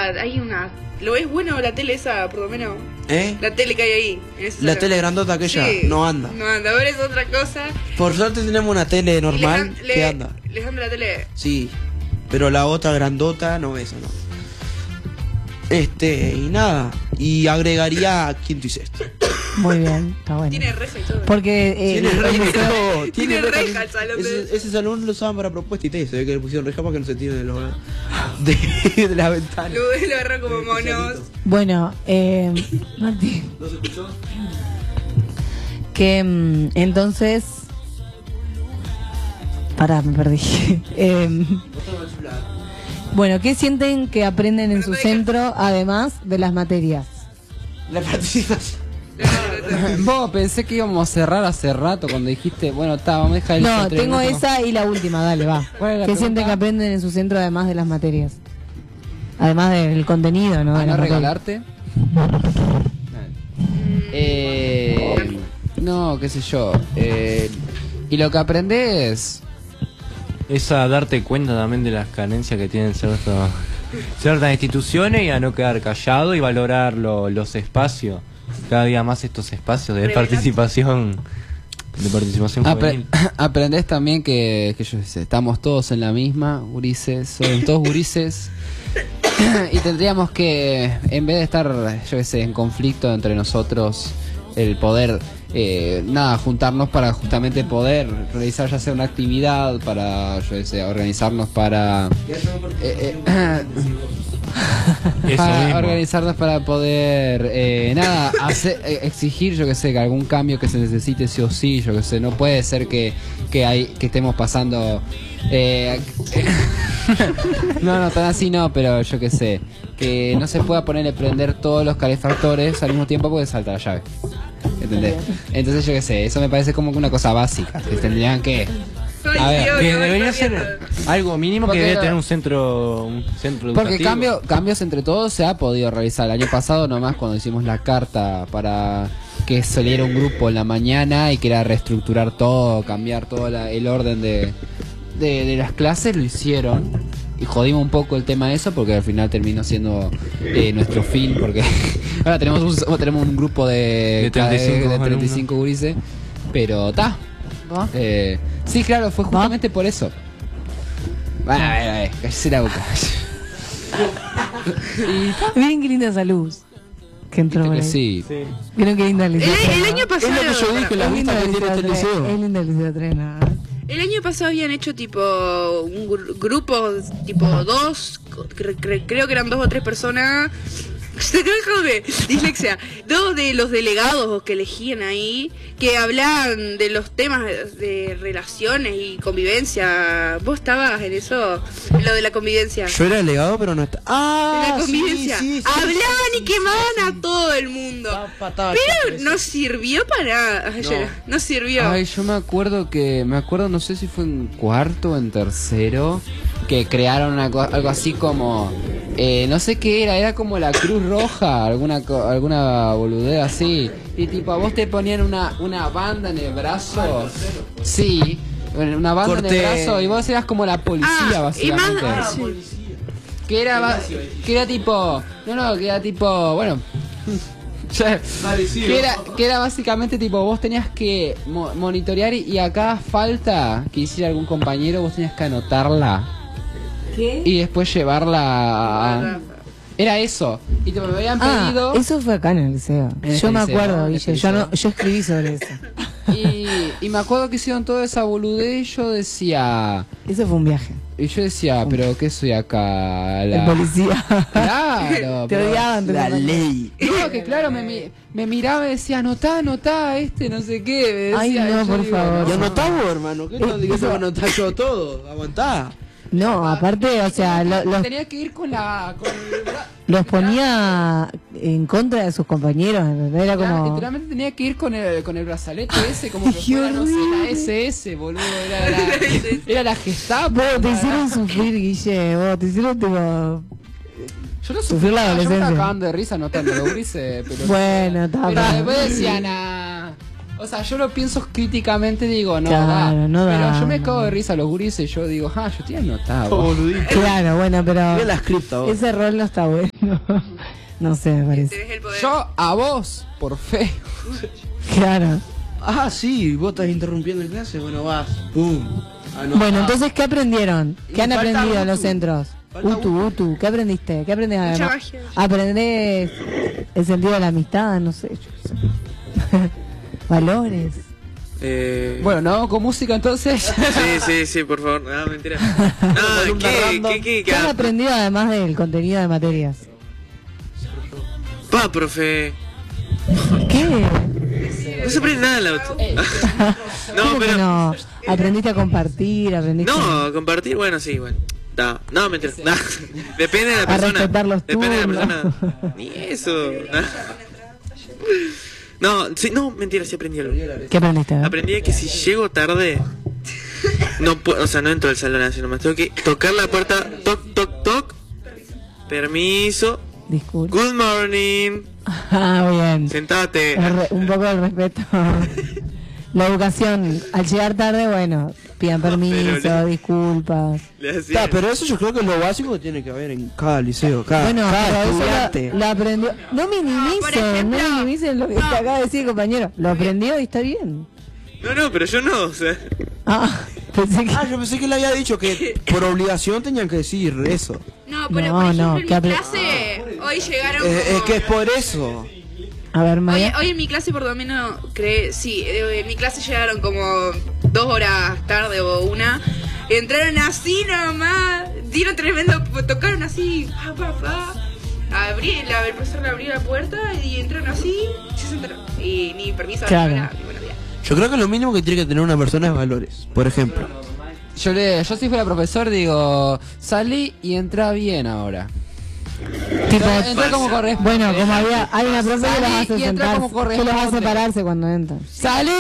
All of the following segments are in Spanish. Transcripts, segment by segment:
hay una... ¿Lo ves bueno la tele esa, por lo menos? ¿Eh? La tele que hay ahí. En ese La salón. tele grandota aquella, Sí, no anda. No anda, ahora es otra cosa. Por suerte tenemos una tele normal que anda. ¿Les anda la tele? Sí, pero la otra grandota no, esa no. Y nada, y agregaría quinto y sexto. Muy bien, está bueno. Tiene reja y todo. Porque Tiene reja, no, Tiene reja el salón. Ese salón lo usaban para propuesta y te se ve que le pusieron reja para que no se tiren de la ventana. Lo agarró como monos. Bueno, Martín. ¿No se escuchó? Que entonces... Pará, me perdí. Bueno, ¿qué sienten que aprenden en su centro, además de las materias? La participación. Vos pensé que íbamos a cerrar hace rato cuando dijiste, bueno, vamos a dejar el No, centro tengo minutos. esa y la última, dale, va. ¿Cuál es la ¿Qué pregunta? sienten que aprenden en su centro, además de las materias? Además del contenido, ¿no? ¿A De no las materias. regalarte? No, qué sé yo. Y lo que aprendes... Es a darte cuenta también de las carencias que tienen ciertas instituciones y a no quedar callado y valorar los espacios. Cada día más estos espacios de participación juvenil. Aprendés también que yo sé, estamos todos en la misma, gurises, son todos gurises. Y tendríamos que, en vez de estar, yo qué sé, en conflicto entre nosotros, el poder, juntarnos para justamente poder realizar ya sea una actividad, para, yo qué sé, organizarnos para... organizarnos para poder exigir, yo que sé, que algún cambio que se necesite sí o sí, yo que sé, no puede ser que estemos pasando no tan así no, pero yo que sé, que no se pueda ponerle prender todos los calefactores al mismo tiempo porque salta la llave, ¿entendés? Entonces yo que sé, eso me parece como una cosa básica que tendrían que a ver, que debería ser algo mínimo, que debería tener un centro educativo. Porque cambios entre todos se ha podido realizar. El año pasado nomás cuando hicimos la carta para que saliera un grupo en la mañana y que era reestructurar todo, cambiar todo el orden de las clases, lo hicieron. Y jodimos un poco el tema de eso porque al final terminó siendo nuestro fin, porque ahora tenemos un grupo de 35 gurises, pero está. Sí, claro, fue justamente por eso. Bueno, a ver, cállese la boca. Miren qué linda esa luz que entró por ahí. Sí. Miren qué linda el liceo. El año pasado... Es lo que yo dije, la vista que tiene este liceo. Es linda el liceo 3, nada. El año pasado habían hecho tipo un grupo, tipo creo que eran 2 o 3 personas. Déjame, dislexia. 2 de los delegados que elegían ahí, que hablaban de los temas de relaciones y convivencia. ¿Vos estabas en eso? En lo de la convivencia. Yo era delegado, pero no está. La convivencia. Sí, Hablaban y quemaban a todo el mundo. Pero no sirvió para nada. No sirvió. Ay, yo me acuerdo, no sé si fue en cuarto o en tercero, que crearon algo así como, no sé qué era como la Cruz Roja, alguna boludez así. Y tipo, a vos te ponían una banda en el brazo. Sí, una banda en el brazo y vos eras como la policía, básicamente. Que era tipo, bueno, que era básicamente tipo, vos tenías que monitorear y a cada falta que hiciera algún compañero vos tenías que anotarla. ¿Qué? Y después llevarla a... Era eso. Y te me habían pedido... Eso fue acá en el liceo. Yo me acuerdo, Guille. Yo escribí sobre eso. Y me acuerdo que hicieron toda esa boludez y yo decía... Eso fue un viaje. Y yo decía, pero ¿qué soy acá? El policía. Claro. Te odiaban. La ley. No, que claro, me miraba y decía, anotá, no sé qué. Ay, no, por favor. Y anotá vos, hermano. ¿Qué no digas que anotá yo todo? Aguantá. No, aparte, o sea, tenía que ir los ponía en contra de sus compañeros, ¿entendés? Era como... Literalmente tenía que ir con el brazalete ese, como que fuera, no sé, la SS, boludo, era la Gestapo. Vos te hicieron sufrir, Guille, vos te hicieron tipo... Yo no sufrí la yo me adolescencia. estaba cagando de risa notando lo grise, pero... Bueno, pero después decían, O sea, yo lo pienso críticamente, digo, no, Claro, da. no da, Pero yo me no cago da. de risa a los gurises, yo digo, yo estoy anotado. Boludito. Claro, bueno, pero Ve las criptas, vos. ese rol no está bueno. No sé, me parece. Tenés el poder. Yo a vos, por fe. Claro. Ah, sí, vos estás interrumpiendo en clase, bueno, vas. Pum. Bueno, entonces, ¿qué aprendieron? Y ¿Qué han falta aprendido en los Utu. centros? Falta Utu. ¿Qué aprendiste? ¿Qué aprendés? Mucha además? magia. ¿Aprendés el sentido de la amistad? No sé. Yo qué sé. Valores. Bueno, ¿no? Con música entonces. Sí, por favor. No, mentira. No, ¿Qué han aprendido además del contenido de materias? Profe. ¿Qué? No se aprende nada en la auto. No, ¿Cómo que pero. no? ¿Aprendiste a compartir? ¿Aprendiste No, compartir, bueno, sí, bueno. No, mentira. No. Depende de la a persona. respetar los Depende de la turnos? persona. Ni eso. No, sí, no, mentira, sí aprendí algo. ¿Qué aprendiste? Aprendí que si llego tarde, no puedo, o sea, no entro al salón así nomás. Tengo que tocar la puerta, toc, toc, toc. Permiso. Disculpa. Good morning. Ah, bien. Sentate. Un poco de respeto. La educación, al llegar tarde, bueno, pidan permiso, pero disculpas. Le hacía- Pero eso yo creo que es lo básico que tiene que haber en cada liceo, cada, Bueno, cada pero eso estudiante. lo aprendió. No por minimicen, no ejemplo, minimicen lo que no. te acaba de decir, compañero. Lo aprendió y está bien. No, pero yo no, o sea. Ah, pensé que... Yo pensé que le había dicho que por obligación tenían que decir eso. No, pero No, por ejemplo, no, en que mi apre- clase, hoy llegaron Es como... que es por eso. A ver, Hoy, Maya. hoy en mi clase por lo menos, en mi clase llegaron como 2 horas tarde o 1. Entraron así nomás, dieron tremendo, tocaron así, el profesor le abrió la puerta y entraron así, se sentaron. Y ni permiso, Claro. nada, ni buenos días. Yo creo que lo mínimo que tiene que tener una persona es valores. Por ejemplo, Yo si fuera profesor digo, salí y entra bien ahora. Tipo, Entra como corresponde. bueno, como hay una profe que los Salí hace y entra como sentarse, que los hace corresponde. pararse cuando entran. ¡Salí!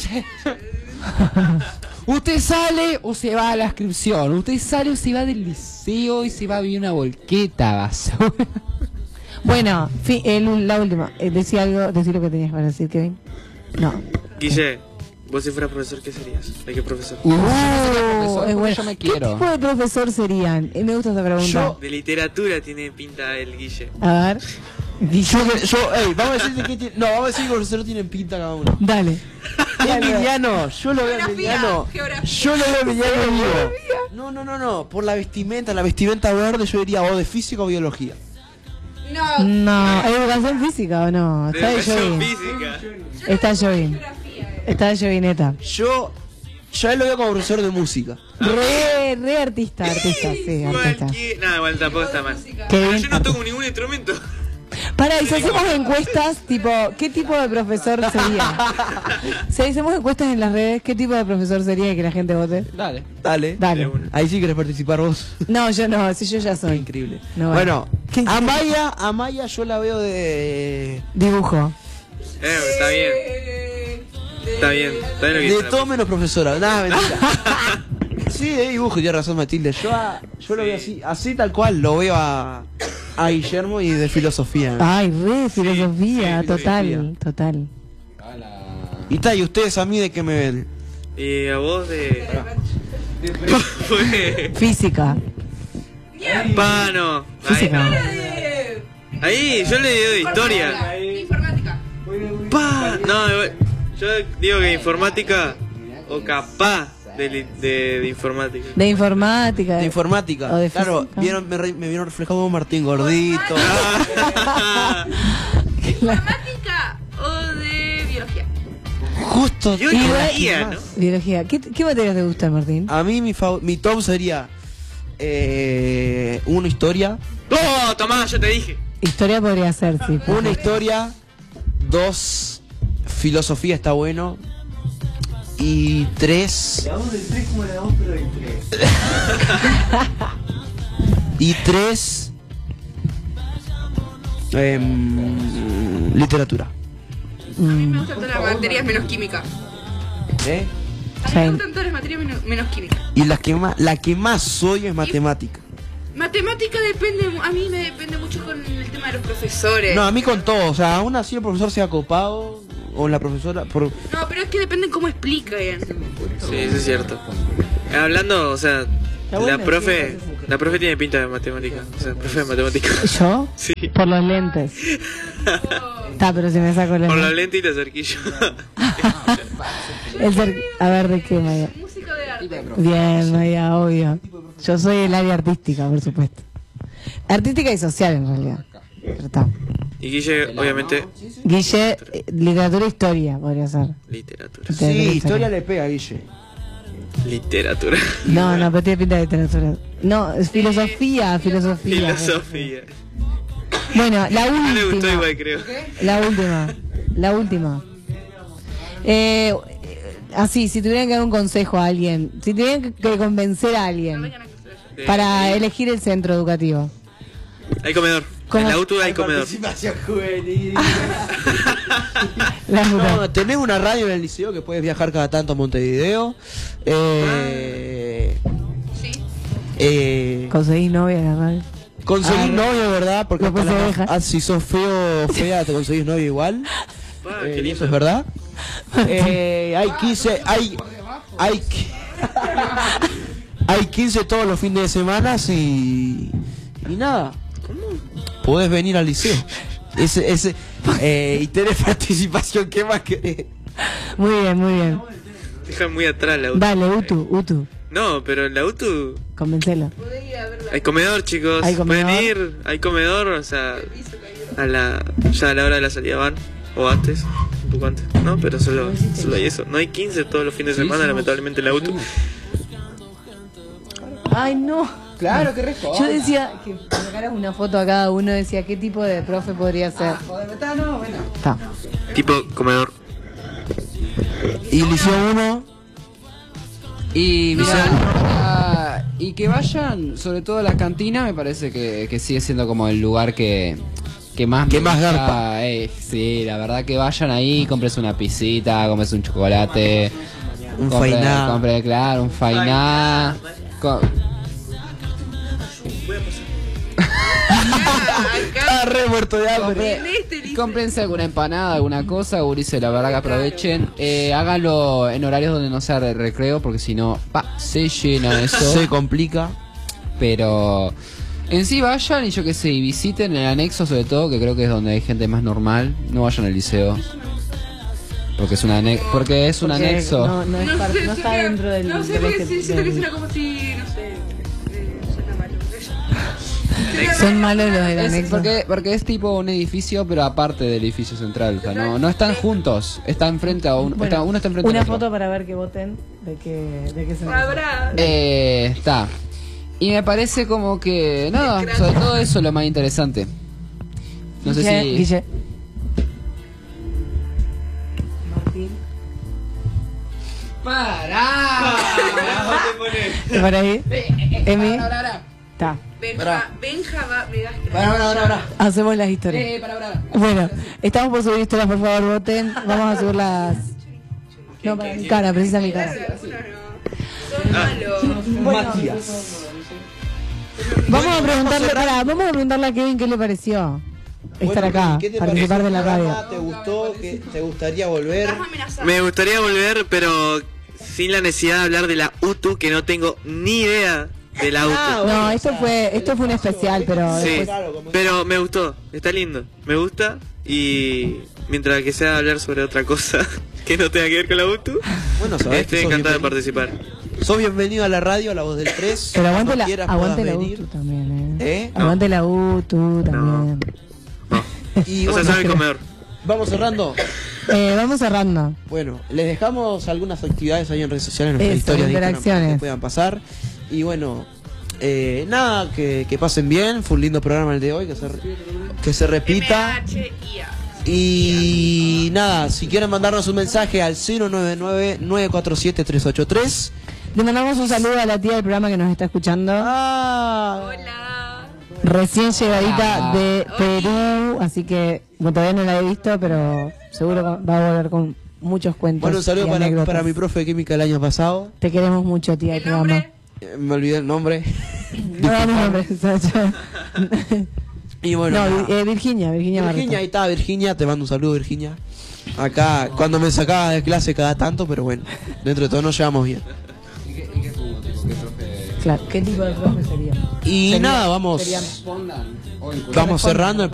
Usted sale o se va a la inscripción. Usted sale o se va del liceo y se va a vivir una volqueta basura. Bueno, la última. Decí lo que tenías para decir, Kevin. No. Guille, vos si fueras profesor, ¿qué serías? ¿De qué profesor? profesor, Es porque bueno. yo me ¿Qué quiero. tipo de profesor serían? Me gusta esta pregunta. De literatura tiene pinta el Guille. A ver. vamos a decir de qué tiene. No, vamos a decir que los profesores tienen pinta cada uno. Dale. Emiliano, yo lo veo a Emiliano. Geografía. Yo lo veo a Emiliano y digo. No. Por la vestimenta verde, yo diría o de física o biología. No, No, educación física o no. De Está de educación Jovin. física. Está Jovin. Está de Jovineta. Yo a él lo veo como profesor de música. Re artista, sí, artista. Nada, igual tampoco está mal. Qué Pero bien. yo no toco ningún instrumento. Para, y si hacemos encuestas, tipo, ¿qué tipo de profesor sería? Si hacemos encuestas en las redes, ¿qué tipo de profesor sería y que la gente vote? Dale. Dale. Dale. Ahí sí querés participar vos. No, yo no, si yo ya soy. Increíble. No, Bueno, ¿Qué? a Maya yo la veo de Dibujo. Está bien. Está bien lo que de dice la todo menos profesora. Nada, mentira. Sí, de dibujo, tiene razón Matilde. Yo lo veo así tal cual, lo veo a Guillermo y de filosofía. Ay, re filosofía, sí, total, filosofía. total. Y ustedes a mí de qué me ven. Y a vos de. Física. Pano. Física. Ahí, yo le digo de historia. Informática. No, yo digo que informática o capaz de informática. De informática. De informática. O de Claro, física. me vieron reflejado como Martín Gordito. ¿Informática o de biología? Justo. Yo Y biología, más. ¿no? Biología. ¿Qué materias te gustan, Martín? A mí mi top sería una historia. ¡Oh, tomá, yo te dije! Historia podría ser, sí. Una historia, 2 filosofía está bueno. Y 3. Y 3 literatura. A mí me gustan todas las materias menos química. ¿Eh? A mí me gustan todas las materias menos química. Y la que más odio es matemática. Matemática a mí me depende mucho con el tema de los profesores. No, a mí con todo, o sea, aún así el profesor sea copado, o la profesora, por... No, pero es que depende cómo explican. Sí, eso es cierto. Hablando, o sea, bueno, la profe tiene pinta de matemática. O sea, profe de matemática. ¿Yo? Sí. Por los lentes. Está, pero si me saco los Por los lentes. lentes y el cerquillo. A ver, ¿de qué, Maya? Músico de arte. Bien, Maya, obvio. Yo soy el área artística, por supuesto. Artística y social, en realidad. Pero está. Y Guille, obviamente, Guille, literatura e historia, podría ser. literatura. Sí, historia le pega a Guille. Literatura. No, pero tiene pinta de literatura. No, es filosofía. Filosofía. Bueno, la No le gustó última. igual, creo. La última. Así, si tuvieran que dar un consejo a alguien, si tuvieran que convencer a alguien para elegir el centro educativo. Hay comedor. ¿Cómo? En la UTU hay comedor. Participación juvenil. La puta. No, tenés una radio en el liceo que puedes viajar cada tanto a Montevideo. Conseguís novia en la radio. Conseguís novio, ¿verdad? Porque Después se deja. si sos feo o fea, te conseguís novio igual. Qué Y lindo. eso es verdad. Hay 15, hay 15 todos los fines de semana y nada. Podés venir al liceo. Y tenés participación, ¿qué más querés? Muy bien. Dejan muy atrás la UTU. Dale, Utu, No, pero en la UTU convencelo. hay comedor, chicos. Hay comedor. Pueden ir, hay comedor, o sea, ya a la hora de la salida van, o antes, un poco antes. No, pero solo hay eso. No hay 15 todos los fines de semana, lamentablemente, en la UTU. Ay, no. Claro, que responda. Yo decía que sacaras una foto a cada uno, decía qué tipo de profe podría ser. Está. Tipo comedor. Y liceo 1. Y mira, y que vayan, sobre todo a la cantina, me parece que sigue siendo como el lugar que más Que me más gusta. garpa. Sí, la verdad que vayan ahí, compres una pisita, compres un chocolate, Un fainá. compre, claro, un fainá. Ah, re muerto de hambre. Cómprense alguna empanada, alguna cosa, gurises, la verdad que aprovechen. Háganlo en horarios donde no sea de recreo, porque si no, se llena eso. Se complica. Pero en sí vayan y yo que sé, y visiten el anexo sobre todo, que creo que es donde hay gente más normal. No vayan al liceo. Porque es un anexo. Porque es un Porque anexo. No, es parte, no está dentro del. No sé, del porque eje- sí, siento que del- suena como si, no sé, suena malo. Son malos los del Es anexo. porque es tipo un edificio, pero aparte del edificio central. O sea, no están juntos. Está enfrente a uno. Bueno, Uno está enfrente una al otro. foto para ver que voten de qué se Habrá. Está. Y me parece como que. Nada, sobre todo eso es lo más interesante. No sé si. Guille. Martín. ¡Pará! ¿Por ahí? Emi. Está. Benja va, me das Hacemos las historias. Bueno, estamos por subir historias, por favor, voten. Vamos a subir las. No, para mi cara, precisa mi cara. Son malos. Vamos a preguntarle a Kevin qué le pareció estar acá, ¿Qué te participar pareció de la el radio. programa? ¿Te gustó? ¿Te gustaría volver? Estás amenazado. Me gustaría volver, pero sin la necesidad de hablar de la UTU, que no tengo ni idea de la UTU. No, esto fue un especial, pero Sí, después- pero me gustó, está lindo, me gusta. Y mientras que sea hablar sobre otra cosa que no tenga que ver con la UTU, Bueno, sabés estoy que sos encantado de bienvenido. participar. Sos bienvenido a la radio, a la voz del 3. Pero aguante la puedas venir. UTU también, ¿Eh? Aguante la UTU también. No. Y O sea, bueno, sabe el comedor. vamos cerrando. Vamos cerrando. Bueno, les dejamos algunas actividades ahí en redes sociales, en nuestras Eso, historias de Instagram, para interacciones. que puedan pasar. Y bueno, nada, que pasen bien. Fue un lindo programa el de hoy, que se repita. MHIA. Y nada, si quieren mandarnos un mensaje al 099-947-383. Le mandamos un saludo a la tía del programa que nos está escuchando. Hola. Recién llegadita de Perú, así que bueno, todavía no la he visto, pero seguro va a volver con muchos cuentos. Bueno, un saludo y para anécdotas. mi profe de química el año pasado. Te queremos mucho, tía del ¿El programa. nombre? Me olvidé el nombre. No damos nombres, Sacha. Y bueno, No, nada. Virginia Virginia, Barreto. ahí está Virginia, te mando un saludo, Virginia. Acá, cuando me sacaba de clase cada tanto, pero bueno, dentro de todo nos llevamos bien. Claro, ¿qué tipo de profe sería? Y nada, vamos sería- cerrando el